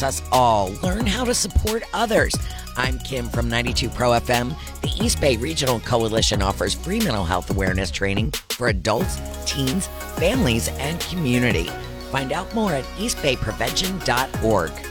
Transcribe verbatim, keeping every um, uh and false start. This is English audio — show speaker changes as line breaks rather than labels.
us all learn how to support others. I'm Kim from ninety-two Pro F M. The East Bay Regional Coalition offers free mental health awareness training for adults, teens, families, and community. Find out more at east bay prevention dot org.